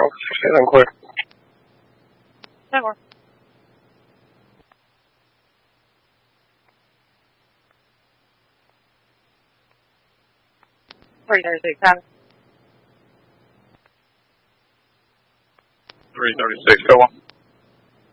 Central. Sit and clear. 10-4. Three 36, have it. 336, go on.